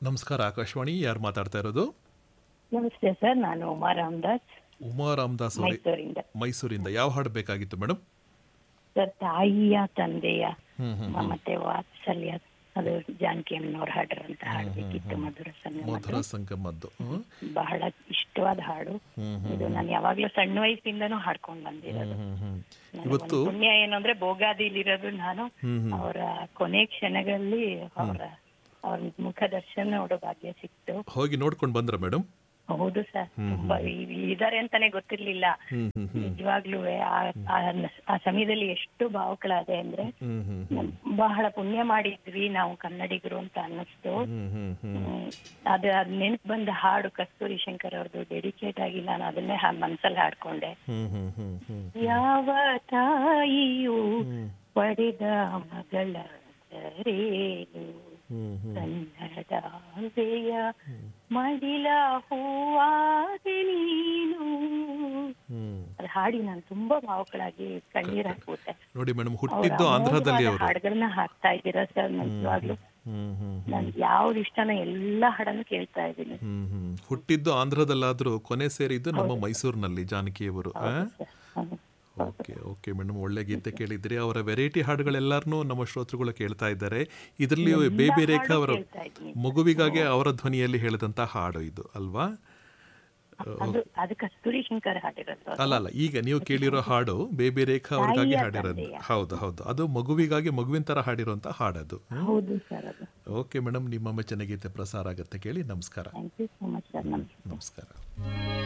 ನಮಸ್ಕಾರ ಆಕಾಶವಾಣಿ, ಯಾರು ಮಾತಾಡ್ತಾ ಇರೋದು? ನಮಸ್ತೆ ಸರ್, ನಾನು ಉಮಾ ರಾಮದಾಸ್, ಉಮಾ ರಾಮದಾಸ್ ಅವರೇ, ಮೈಸೂರಿಂದ. ಮೈಸೂರಿಂದ. ಯಾವ ಹಾಡು ಬೇಕಾಗಿತ್ತು ಮೇಡಮ್? ಸರ್, ತಾಯಿಯ ತಂದೆಯ ಹ್ಮ್. ಮತ್ತೆ ವಾತ್ಸಲ್ಯ, ಅದು ಜಾನಕಿ ಅಮ್ಮನವ್ರ ಹಾಡಿರಂತ ಹಾಡು ಬೇಕಿತ್ತು. ಮಧುರ ಮಧುರ ಸಂಗಮ, ಸಂಗಮದ್ದು. ಬಹಳ ಇಷ್ಟವಾದ ಹಾಡು. ಇದು ನಾನು ಯಾವಾಗ್ಲೂ ಸಣ್ಣ ವಯಸ್ಸಿಂದನೂ ಹಾಡ್ಕೊಂಡ್ ಬಂದಿರೋದು. ನನಗೆ ಇವತ್ತು ಒಂದು ಪುಣ್ಯ ಏನು ಅಂದ್ರೆ ಭೋಗಾದಿಲಿರೋದು ನಾನು. ಅವರ ಕೊನೆ ಕ್ಷಣಗಳಲ್ಲಿ ಅವ್ರ ಮುಖ ದರ್ಶನ ನೋಡೋ ಭಾಗ್ಯ ಸಿಕ್ತು. ಹೋಗಿ ನೋಡ್ಕೊಂಡು ಬಂದ್ರ ಮೇಡಮ್? ಹೌದು ಸರ್, ತುಂಬಾ ಇದಾರೆ ಅಂತಾನೆ ಗೊತ್ತಿರ್ಲಿಲ್ಲ. ನಿಜವಾಗ್ಲೂ ಆ ಸಮಯದಲ್ಲಿ ಎಷ್ಟು ಭಾವುಕಳಾದೆ ಅಂದ್ರೆ ಬಹಳ ಪುಣ್ಯ ಮಾಡಿದ್ವಿ ನಾವು ಕನ್ನಡಿಗರು ಅಂತ ಅನ್ನಿಸ್ತು. ಅದ್ ನೆನಪು ಬಂದ ಹಾಡು ಕಸ್ತೂರಿ ಶಂಕರ್ ಅವ್ರದ್ದು ಡೆಡಿಕೇಟ್ ಆಗಿ ನಾನು ಅದನ್ನೇ ಮನ್ಸಲ್ಲಿ ಹಾಡ್ಕೊಂಡೆ. ಯಾವ ತಾಯಿಯು ಪಡೆದ ಮಗಳ ರೇನು, ಕನ್ನಡಾಂಬೆಯ ಮಡಿಲ ಹೂವಾದೆ ನೀನು. ಅದು ಹಾಡಿ ನಾನು ತುಂಬಾ ಭಾವುಕಳಾಗಿ ಕಣ್ಣೀರ್ ಹಾಕ್ಬಿಟ್ಟೆ. ನೋಡಿ ಮೇಡಮ್, ಹುಟ್ಟಿದ್ದು ಆಂಧ್ರದಲ್ಲಿ ಅವರು. ಹಾಡುಗಳನ್ನ ಹಾಕ್ತಾ ಇದ್ದೀರಾ ಸರ್, ನಿಜವಾಗ್ಲು ನನ್ಗೆ ಯಾವ್ದು ಇಷ್ಟನ ಎಲ್ಲಾ ಹಾಡನ್ನು ಕೇಳ್ತಾ ಇದ್ದೀನಿ. ಹುಟ್ಟಿದ್ದು ಆಂಧ್ರದಲ್ಲಾದ್ರೂ ಕೊನೆ ಸೇರಿದ್ದು ನಮ್ಮ ಮೈಸೂರಿನಲ್ಲಿ ಜಾನಕಿಯವರು. ಓಕೆ ಓಕೆ ಮೇಡಮ್, ಒಳ್ಳೆ ಗೀತೆ ಕೇಳಿದ್ರಿ. ಅವರ ವೆರೈಟಿ ಹಾಡುಗಳೆಲ್ಲರನ್ನೂ ನಮ್ಮ ಶ್ರೋತೃಗಳು ಕೇಳ್ತಾ ಇದ್ದಾರೆ. ಇದರಲ್ಲಿ ಬೇಬಿ ರೇಖಾ ಅವರ ಮಗುವಿಗಾಗಿ ಅವರ ಧ್ವನಿಯಲ್ಲಿ ಹೇಳಿದಂತ ಹಾಡು ಇದು ಅಲ್ವಾ? ಅದು ಕಸ್ತೂರಿ ಶಂಕರ್ ಹಾಡಿರೋದು ಅಲ್ಲ, ಈಗ ನೀವು ಕೇಳಿರೋ ಹಾಡು ಬೇಬಿ ರೇಖಾ ಅವ್ರಿಗಾಗಿ ಹಾಡಿರೋದು. ಹೌದು ಹೌದು, ಅದು ಮಗುವಿಗಾಗಿ ಮಗುವಿನ ತರ ಹಾಡಿರುವಂತ ಹಾಡದು. ಓಕೆ ಮೇಡಮ್, ನಿಮ್ಮ ಮೆಚ್ಚಿನ ಗೀತೆ ಪ್ರಸಾರ ಆಗತ್ತೆ, ಕೇಳಿ. ನಮಸ್ಕಾರ. ನಮಸ್ಕಾರ.